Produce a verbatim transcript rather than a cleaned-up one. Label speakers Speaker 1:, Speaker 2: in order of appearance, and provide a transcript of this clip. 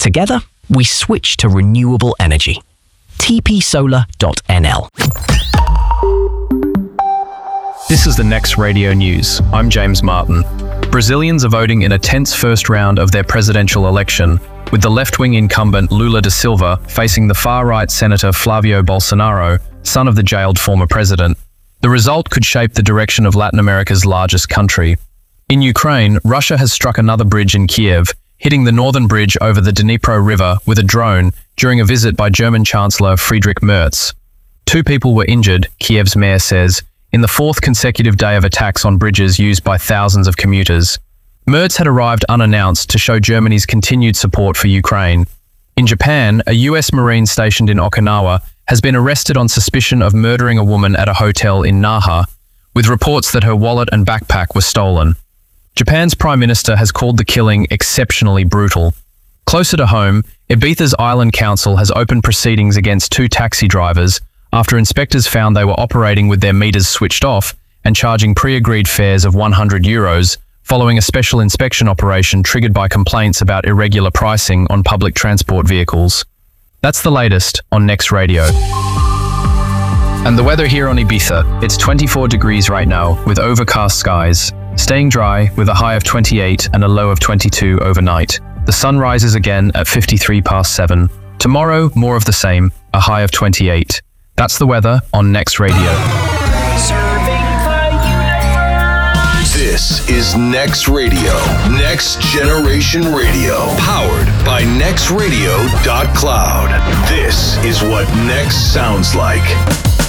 Speaker 1: Together, we switch to renewable energy. t p solar dot n l.
Speaker 2: This is the Next Radio News. I'm James Martin. Brazilians are voting in a tense first round of their presidential election, with the left-wing incumbent Lula da Silva facing the far-right Senator Flavio Bolsonaro, son of the jailed former president. The result could shape the direction of Latin America's largest country. In Ukraine, Russia has struck another bridge in Kiev, hitting the northern bridge over the Dnipro River with a drone during a visit by German Chancellor Friedrich Merz. Two people were injured, Kiev's mayor says, in the fourth consecutive day of attacks on bridges used by thousands of commuters. Merz had arrived unannounced to show Germany's continued support for Ukraine. In Japan, a U S Marine stationed in Okinawa has been arrested on suspicion of murdering a woman at a hotel in Naha, with reports that her wallet and backpack were stolen. Japan's Prime Minister has called the killing exceptionally brutal. Closer to home, Ibiza's Island Council has opened proceedings against two taxi drivers after inspectors found they were operating with their meters switched off and charging pre-agreed fares of one hundred euros following a special inspection operation triggered by complaints about irregular pricing on public transport vehicles. That's the latest on Next Radio. And the weather here on Ibiza, it's twenty-four degrees right now with overcast skies, staying dry with a high of twenty-eight and a low of twenty-two overnight. The sun rises again at fifty-three past seven. Tomorrow, more of the same, a high of twenty-eight. That's the weather on Next Radio.
Speaker 3: This is Next Radio, Next Generation Radio, powered by next radio dot cloud. This is what Next sounds like.